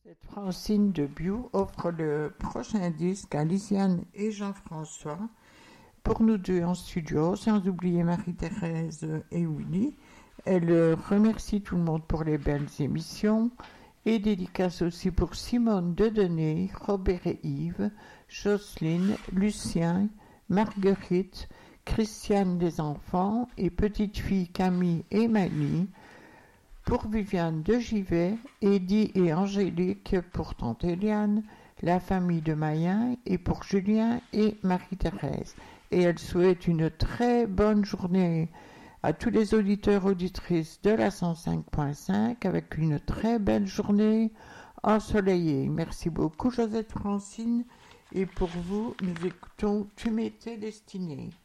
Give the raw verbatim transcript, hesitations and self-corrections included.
Josette Francine de Biou offre le prochain disque à Lisiane et Jean-François, pour nous deux en studio, sans oublier Marie-Thérèse et Willy. Elle remercie tout le monde pour les belles émissions et dédicace aussi pour Simone Dedenay, Robert et Yves, Jocelyne, Lucien, Marguerite, Christiane des enfants et petite fille Camille et Mali, pour Viviane de Givet, Eddy et Angélique, pour tante Eliane, la famille de Mayen et pour Julien et Marie-Thérèse. Et elle souhaite une très bonne journée à tous les auditeurs auditrices de la cent cinq point cinq avec une très belle journée ensoleillée. Merci beaucoup Josette Francine, et pour vous, nous écoutons Tu m'étais destiné.